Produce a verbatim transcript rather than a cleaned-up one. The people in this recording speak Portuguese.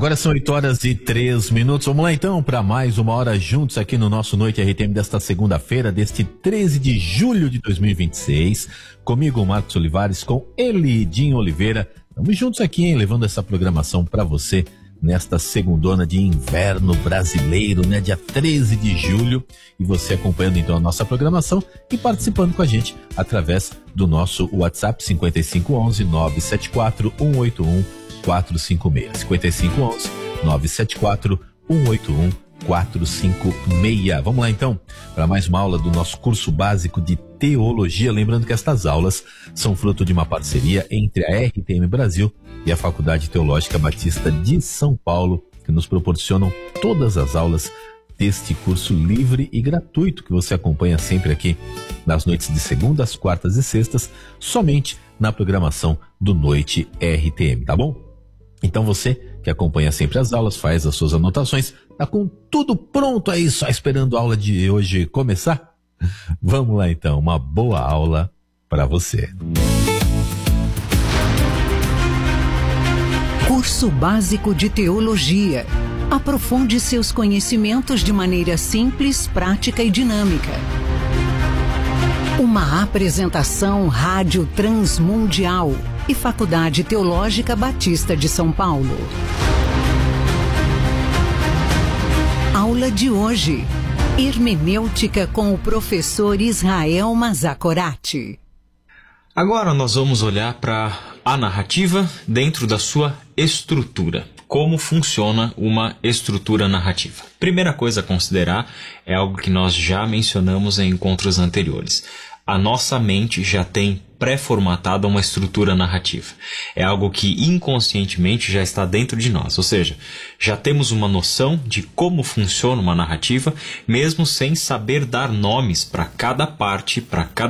Agora são oito horas e três minutos. Vamos lá então para mais uma hora juntos aqui no nosso Noite R T M desta segunda-feira, deste treze de julho de dois mil e vinte e seis. Comigo, Marcos Olivares, com ele, Dinho Oliveira. Estamos juntos aqui, hein, levando essa programação para você nesta segundona de inverno brasileiro, né? Dia treze de julho. E você acompanhando então a nossa programação e participando com a gente através do nosso WhatsApp cinco cinco um um nove sete quatro um oito um quatro cinco seis. cinco cinco um um nove sete quatro um oito um quatro cinco seis. Vamos lá então para mais uma aula do nosso curso básico de teologia. Lembrando que estas aulas são fruto de uma parceria entre a R T M Brasil e a Faculdade Teológica Batista de São Paulo, que nos proporcionam todas as aulas deste curso livre e gratuito que você acompanha sempre aqui nas noites de segundas, quartas e sextas, somente na programação do Noite R T M, tá bom? Então você que acompanha sempre as aulas, faz as suas anotações, tá com tudo pronto aí, só esperando a aula de hoje começar? Vamos lá então, uma boa aula para você. Curso Básico de Teologia. Aprofunde seus conhecimentos de maneira simples, prática e dinâmica. Uma apresentação Rádio Transmundial e Faculdade Teológica Batista de São Paulo. Aula de hoje: Hermenêutica com o professor Israel Mazzacorati. Agora nós vamos olhar para a narrativa dentro da sua estrutura. Como funciona uma estrutura narrativa? Primeira coisa a considerar é algo que nós já mencionamos em encontros anteriores. A nossa mente já tem pré-formatada uma estrutura narrativa. É algo que inconscientemente já está dentro de nós, ou seja, já temos uma noção de como funciona uma narrativa, mesmo sem saber dar nomes para cada parte, para cada